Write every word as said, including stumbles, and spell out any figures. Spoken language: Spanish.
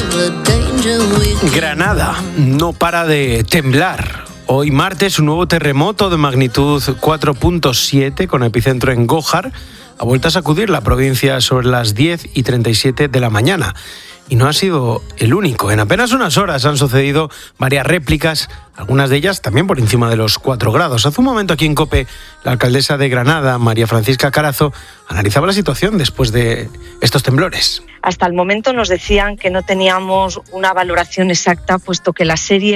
Granada no para de temblar. Hoy martes un nuevo terremoto de magnitud cuatro punto siete con epicentro en Gójar ha vuelto a sacudir la provincia sobre las diez y treinta y siete de la mañana. Y no ha sido el único. En apenas unas horas han sucedido varias réplicas, algunas de ellas también por encima de los cuatro grados. Hace un momento aquí en COPE, la alcaldesa de Granada, María Francisca Carazo, analizaba la situación después de estos temblores. Hasta el momento nos decían que no teníamos una valoración exacta, puesto que la serie